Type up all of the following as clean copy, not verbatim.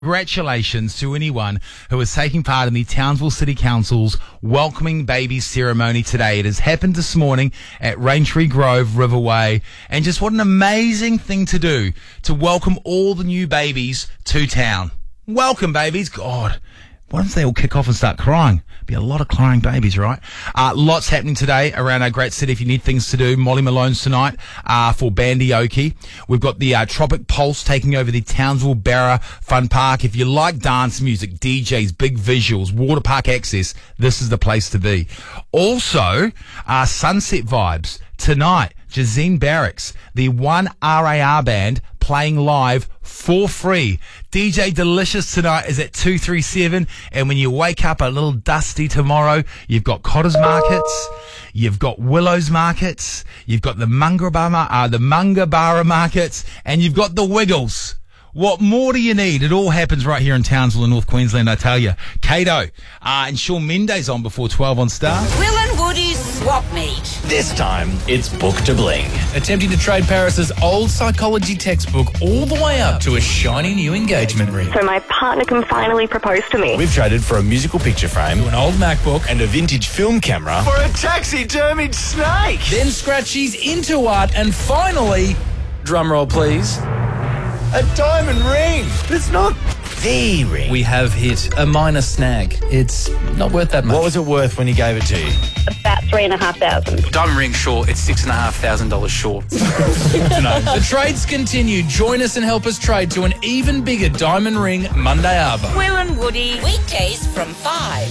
Congratulations to anyone who is taking part in the Townsville City Council's Welcoming Babies ceremony today. It has happened this morning at Raintree Grove, Riverway, and just what an amazing thing to do to welcome all the new babies to town. Welcome, babies. God, what if they all kick off and start crying? Be a lot of crying babies, right? Lots happening today around our great city. If you need things to do, Molly Malone's tonight for Bandioki. We've got the Tropic Pulse taking over the Townsville Barra Fun Park. If you like dance music, DJs, big visuals, water park access, this is the place to be. Also, Sunset Vibes tonight. Jazeen Barracks, the 1RAR band, playing live for free. DJ Delicious tonight is at 237, and when you wake up a little dusty tomorrow, you've got Cotters Markets, you've got Willows Markets, you've got the Mungabara Markets, and you've got the Wiggles. What more do you need? It all happens right here in Townsville in North Queensland, I tell you. Kato and Shawn Mendes on before 12 on Star. Will and Woody's swap meet. This time, it's Book to Bling. Attempting to trade Paris's old psychology textbook all the way up to a shiny new engagement ring. So my partner can finally propose to me. We've traded for a musical picture frame, To an old MacBook. and a vintage film camera for a taxidermied snake. Then Scratchy's into art, and finally, drumroll please, A diamond ring. But it's not the ring. we have hit a minor snag. It's not worth that much. What was it worth when he gave it to you? About $3,500. Diamond ring short, it's $6,500 short. The trades continue. Join us and help us trade to an even bigger diamond ring Monday Arbor. Will and Woody. Weekdays from 5.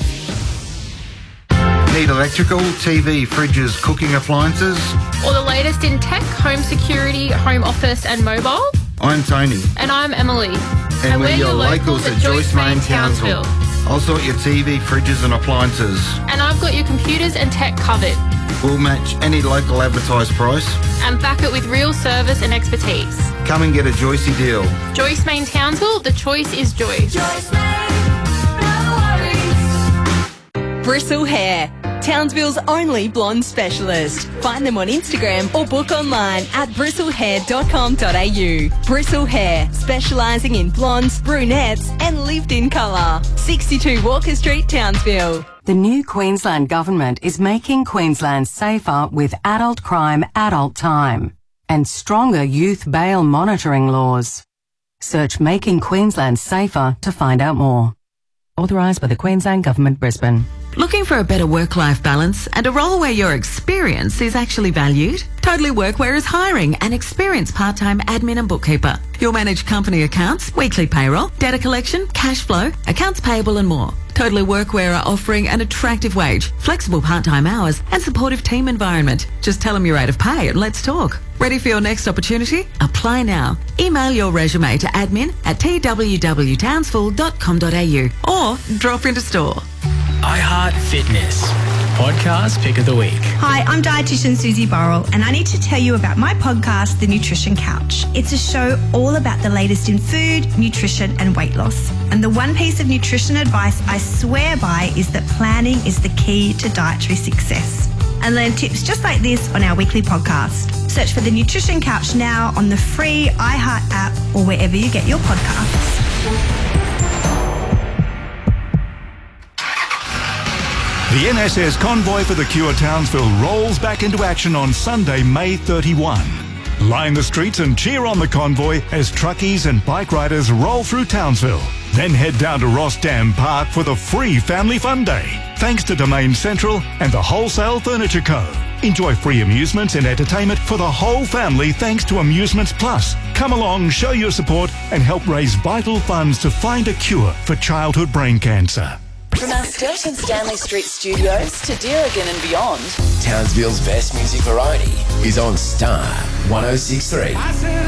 Need electrical, TV, fridges, cooking appliances? Or the latest in tech, home security, home office and mobile. I'm Tony. And I'm Emily. And we're your locals at Joyce Main Townsville. I'll sort your TV, fridges and appliances. And I've got your computers and tech covered. We'll match any local advertised price. And back it with real service and expertise. Come and get a Joycey deal. Joyce Main Townsville, the choice is Joyce. Bristle Hair, Townsville's only blonde specialist. Find them on Instagram or book online at bristlehair.com.au. Bristle Hair, specialising in blondes, brunettes and lived-in colour. 62 Walker Street, Townsville. The new Queensland Government is making Queensland safer with adult crime, adult time and stronger youth bail monitoring laws. Search Making Queensland Safer to find out more. Authorised by the Queensland Government, Brisbane. Looking for a better work-life balance and a role where your experience is actually valued? Totally Workwear is hiring an experienced part-time admin and bookkeeper. You'll manage company accounts, weekly payroll, data collection, cash flow, accounts payable and more. Totally Workwear are offering an attractive wage, flexible part-time hours and supportive team environment. Just tell them your rate of pay and let's talk. Ready for your next opportunity? Apply now. Email your resume to admin@twtownsville.com.au or drop into store. iHeart Fitness. Podcast Pick of the Week. Hi, I'm dietitian Susie Burrell, and I need to tell you about my podcast, The Nutrition Couch. It's a show all about the latest in food, nutrition, and weight loss. And the one piece of nutrition advice I swear by is that planning is the key to dietary success. And learn tips just like this on our weekly podcast. Search for The Nutrition Couch now on the free iHeart app or wherever you get your podcasts. The NSS Convoy for the Cure Townsville rolls back into action on Sunday, May 31. Line the streets and cheer on the convoy as truckies and bike riders roll through Townsville. Then head down to Ross Dam Park for the free Family Fun Day, thanks to Domain Central and the Wholesale Furniture Co. Enjoy free amusements and entertainment for the whole family thanks to Amusements Plus. Come along, show your support and help raise vital funds to find a cure for childhood brain cancer. From our Stilton Stanley Street studios to Deerigan and beyond, Townsville's best music variety is on Star 106.3.